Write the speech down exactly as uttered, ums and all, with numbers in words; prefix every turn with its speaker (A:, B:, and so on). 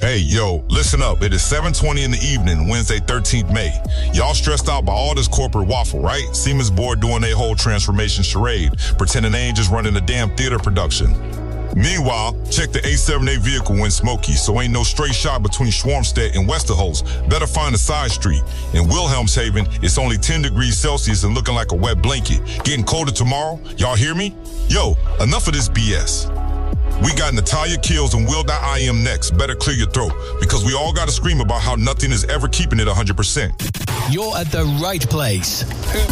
A: Hey, yo, listen up. It is seven twenty in the evening, Wednesday, thirteenth of May. Y'all stressed out by all this corporate waffle, right? Siemens board doing their whole transformation charade, pretending they ain't just running a damn theater production. Meanwhile, check the eight seventy-eight vehicle when smoky, so ain't no straight shot between Schwarmstedt and Westerholz. Better find a side street. In Wilhelmshaven, it's only ten degrees Celsius and looking like a wet blanket. Getting colder tomorrow? Y'all hear me? Yo, enough of this B S. We got Natalia Kills and Will I Am next. Better clear your throat, because we all got to scream about how nothing is ever keeping it one hundred percent.
B: You're at the right place.